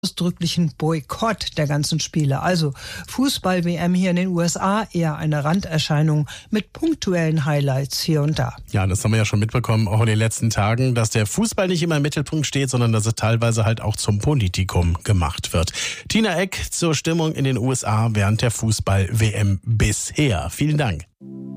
ausdrücklichen Boykott der ganzen Spiele. Also Fußball-WM hier in den USA eher eine Randerscheinung mit punktuellen Highlights hier und da. Ja, das haben wir ja schon mitbekommen, auch in den letzten Tagen, dass der Fußball nicht immer im Mittelpunkt steht, sondern dass es teilweise halt auch zum Politikum gemacht wird. Tina Eck zur Stimmung in den USA während der Fußball-WM bisher. Vielen Dank.